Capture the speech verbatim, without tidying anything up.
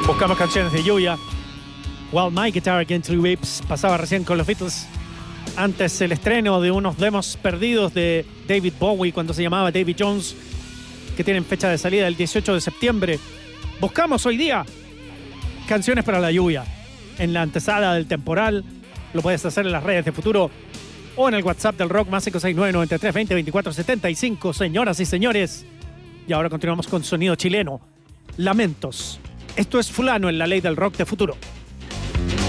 Buscamos canciones de lluvia. While My Guitar Gently Weeps pasaba recién con los Beatles. Antes el estreno de unos demos perdidos de David Bowie cuando se llamaba David Jones, que tienen fecha de salida el dieciocho de septiembre. Buscamos hoy día canciones para la lluvia. En la antesala del temporal, lo puedes hacer en las redes de Futuro o en el WhatsApp del Rock más cinco seis nueve, nueve tres dos cero, dos cuatro siete cinco, señoras y señores. Y ahora continuamos con sonido chileno. Lamentos. Esto es Fulano en la Ley del Rock de Futuro.